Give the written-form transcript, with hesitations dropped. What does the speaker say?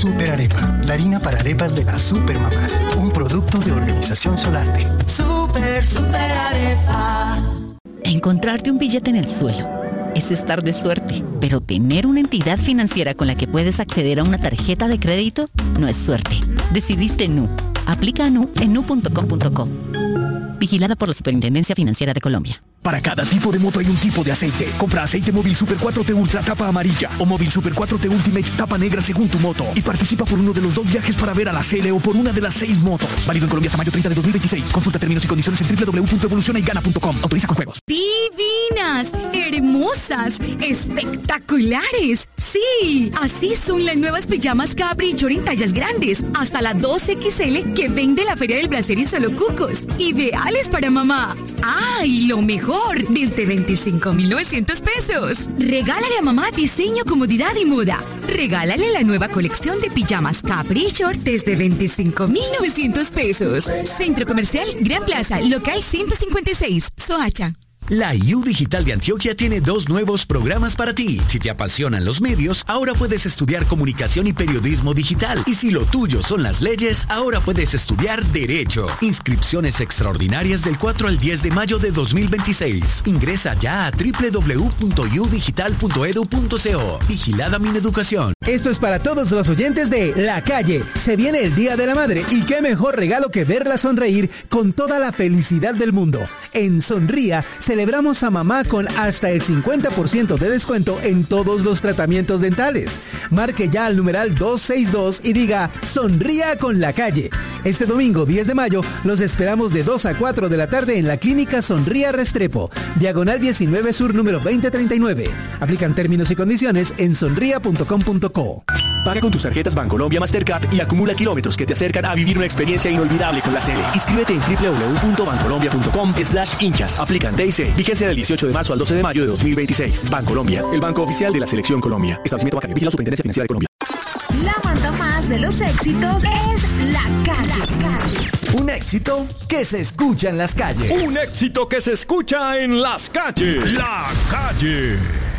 Super Arepa, la harina para arepas de las supermamás. Un producto de Organización Solarte. Super Arepa. Encontrarte un billete en el suelo es estar de suerte, pero tener una entidad financiera con la que puedes acceder a una tarjeta de crédito no es suerte. Decidiste Nu. Aplica a Nu en nu.com.co. Vigilada por la Superintendencia Financiera de Colombia. Para cada tipo de moto hay un tipo de aceite. Compra aceite Móvil Super 4T Ultra tapa amarilla o Móvil Super 4T Ultimate tapa negra según tu moto. Y participa por uno de los 2 viajes para ver a la CL o por una de las 6 motos. Válido en Colombia hasta mayo 30 de 2026. Consulta términos y condiciones en www.evolucionaygana.com. Autoriza con juegos. Divinas, hermosas, espectaculares. Sí, así son las nuevas pijamas Caprichor en tallas grandes. Hasta la 2XL que vende la Feria del Placer y Solo Cucos. Ideales para mamá. ¡Ah, y lo mejor! Desde 25.900 pesos. Regálale a mamá diseño, comodidad y moda. Regálale la nueva colección de pijamas Caprichor desde 25.900 pesos. Centro Comercial Gran Plaza, local 156, Soacha. La IU Digital de Antioquia tiene 2 nuevos programas para ti. Si te apasionan los medios, ahora puedes estudiar comunicación y periodismo digital. Y si lo tuyo son las leyes, ahora puedes estudiar Derecho. Inscripciones extraordinarias del 4 al 10 de mayo de 2026. Ingresa ya a www.iudigital.edu.co. Vigilada Mineducación. Esto es para todos los oyentes de La Calle. Se viene el Día de la Madre y qué mejor regalo que verla sonreír con toda la felicidad del mundo. En Sonría celebramos a mamá con hasta el 50% de descuento en todos los tratamientos dentales. Marque ya al numeral 262 y diga Sonría con La Calle. Este domingo 10 de mayo los esperamos de 2 a 4 de la tarde en la Clínica Sonría Restrepo, Diagonal 19 Sur número 2039. Aplican términos y condiciones en sonría.com.co. Paga con tus tarjetas Bancolombia Mastercard y acumula kilómetros que te acercan a vivir una experiencia inolvidable con la CL. Inscríbete en www.bancolombia.com/hinchas. Aplican TIC. Vigencia del 18 de marzo al 12 de mayo de 2026. Bancolombia, el banco oficial de la Selección Colombia. Establecimiento bancario. Vigila la Superintendencia Financiera de Colombia. La banda más de los éxitos es La Calle. Un éxito que se escucha en las calles. Un éxito que se escucha en las calles. La Calle.